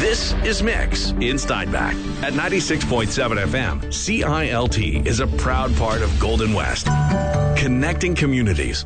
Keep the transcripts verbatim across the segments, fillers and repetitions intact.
This is Mix in Steinbach at ninety-six point seven F M. C I L T is a proud part of Golden West, connecting communities.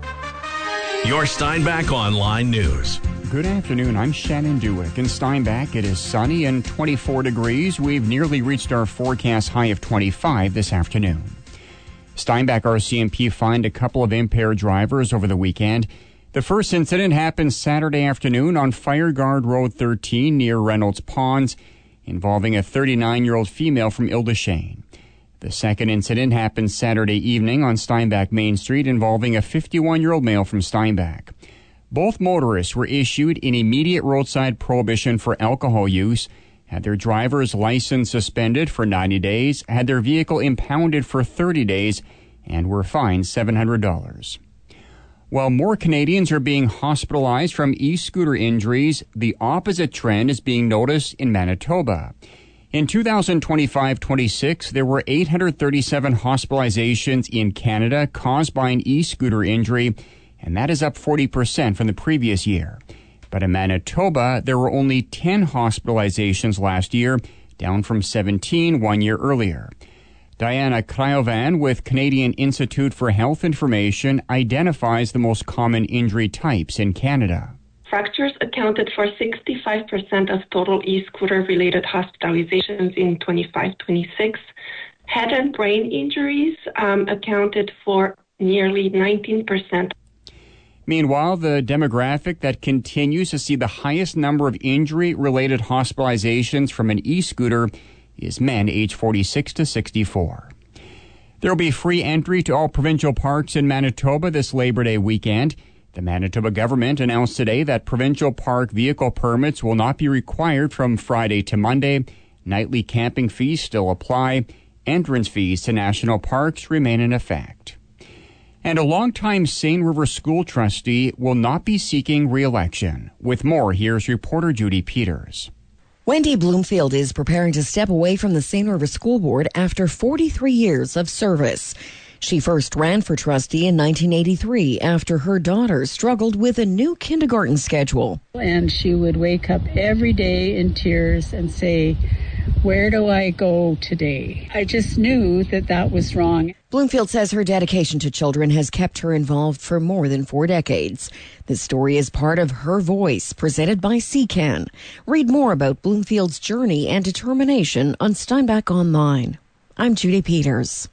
Your Steinbach Online News. Good afternoon. I'm Shannon Dewick. In Steinbach, it is sunny and twenty-four degrees. We've nearly reached our forecast high of twenty-five this afternoon. Steinbach R C M P fined a couple of impaired drivers over the weekend. The first incident happened Saturday afternoon on Fireguard Road thirteen near Reynolds Ponds, involving a thirty-nine-year-old female from Ildeshane. The second incident happened Saturday evening on Steinbach Main Street, involving a fifty-one-year-old male from Steinbach. Both motorists were issued an immediate roadside prohibition for alcohol use, had their driver's license suspended for ninety days, had their vehicle impounded for thirty days, and were fined seven hundred dollars. While more Canadians are being hospitalized from e-scooter injuries, the opposite trend is being noticed in Manitoba. In two thousand twenty-five twenty-six, there were eight hundred thirty-seven hospitalizations in Canada caused by an e-scooter injury, and that is up forty percent from the previous year. But in Manitoba, there were only ten hospitalizations last year, down from seventeen one year earlier. Diana Cryovan with Canadian Institute for Health Information identifies the most common injury types in Canada. Fractures accounted for sixty-five percent of total e-scooter-related hospitalizations in twenty-five twenty-six. Head and brain injuries um, accounted for nearly nineteen percent. Meanwhile, the demographic that continues to see the highest number of injury-related hospitalizations from an e-scooter is men aged forty-six to sixty-four. There will be free entry to all provincial parks in Manitoba this Labor Day weekend. The Manitoba government announced today that provincial park vehicle permits will not be required from Friday to Monday. Nightly camping fees still apply. Entrance fees to national parks remain in effect. And a longtime Seine River school trustee will not be seeking re-election. With more, here's reporter Judy Peters. Wendy Bloomfield is preparing to step away from the Seine River School Board after forty-three years of service. She first ran for trustee in nineteen eighty-three after her daughter struggled with a new kindergarten schedule. And she would wake up every day in tears and say, "Where do I go today?" I just knew that that was wrong. Bloomfield says her dedication to children has kept her involved for more than four decades. This story is part of Her Voice, presented by C C A N. Read more about Bloomfield's journey and determination on Steinbach Online. I'm Judy Peters.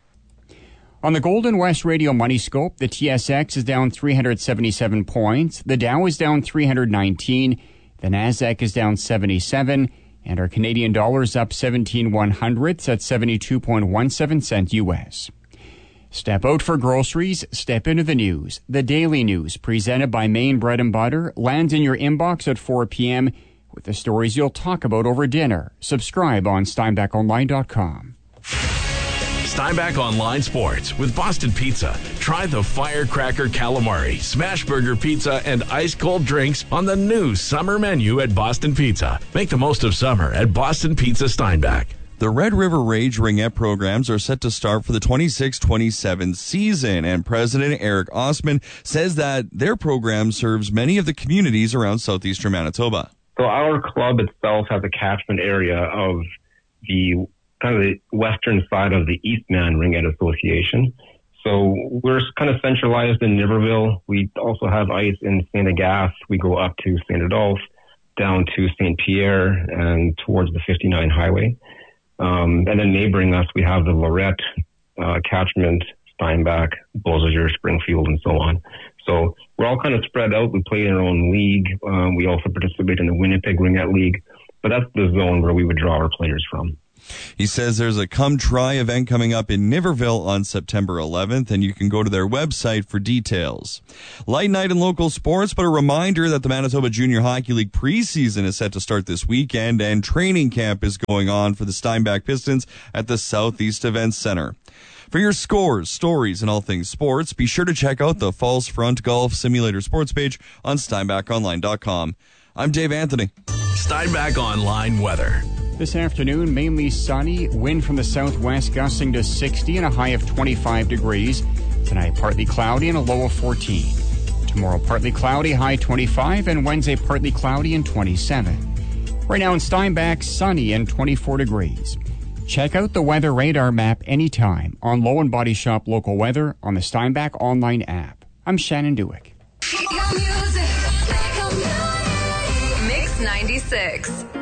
On the Golden West Radio Money Scope, the T S X is down three hundred seventy-seven points, the Dow is down three hundred nineteen, the Nasdaq is down seventy-seven, and our Canadian dollar is up seventeen one hundredths at seventy-two point one seven cents U S. Step out for groceries, step into the news. The Daily News, presented by Maine Bread and Butter, lands in your inbox at four p.m. with the stories you'll talk about over dinner. Subscribe on Steinbach Online dot com. Steinbach Online Sports with Boston Pizza. Try the Firecracker Calamari, Smash Burger Pizza, and ice cold drinks on the new summer menu at Boston Pizza. Make the most of summer at Boston Pizza Steinbach. The Red River Rage Ringette programs are set to start for the twenty-six twenty-seven season, and President Eric Osman says that their program serves many of the communities around southeastern Manitoba. So our club itself has a catchment area of the kind of the western side of the Eastman Ringette Association. So we're kind of centralized in Niverville. We also have ice in Saint Agasse. We go up to Saint Adolphe, down to Saint Pierre, and towards the fifty-nine highway. Um, and then neighboring us, we have the Lorette, uh, catchment, Steinbach, Beausejour, Springfield, and so on. So we're all kind of spread out. We play in our own league. Um, we also participate in the Winnipeg Ringette League. But that's the zone where we would draw our players from. He says there's a Come Try event coming up in Niverville on September eleventh, and you can go to their website for details. Light night in local sports, but a reminder that the Manitoba Junior Hockey League preseason is set to start this weekend, and training camp is going on for the Steinbach Pistons at the Southeast Events Center. For your scores, stories, and all things sports, be sure to check out the Falls Front Golf Simulator sports page on Steinbach Online dot com. I'm Dave Anthony. Steinbach Online weather. This afternoon, mainly sunny, wind from the southwest gusting to sixty and a high of twenty-five degrees. Tonight, partly cloudy and a low of fourteen. Tomorrow, partly cloudy, high twenty-five, and Wednesday, partly cloudy and twenty-seven. Right now in Steinbach, sunny and twenty-four degrees. Check out the weather radar map anytime on Low and Body Shop Local Weather on the Steinbach online app. I'm Shannon Dewick. Mix ninety-six.